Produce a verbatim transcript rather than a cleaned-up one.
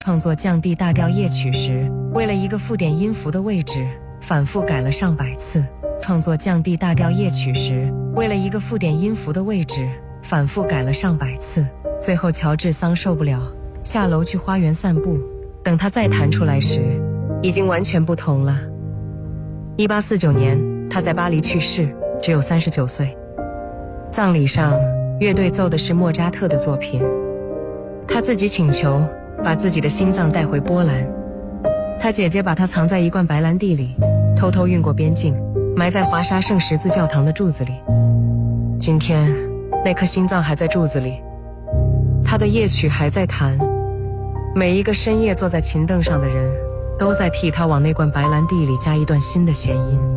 创作降 D 大调夜曲时，为了一个附点音符的位置，反复改了上百次。创作降 D 大调夜曲时，为了一个附点音符的位置，反复改了上百次。最后乔治桑受不了，下楼去花园散步。等他再弹出来时，已经完全不同了。一八四九年，他在巴黎去世，只有三十九岁。葬礼上，乐队奏的是莫扎特的作品。他自己请求把自己的心脏带回波兰，他姐姐把它藏在一罐白兰地里，偷偷运过边境，埋在华沙圣十字教堂的柱子里。今天，那颗心脏还在柱子里，他的夜曲还在弹。每一个深夜坐在琴凳上的人，都在替他往那罐白兰地里加一段新的弦音。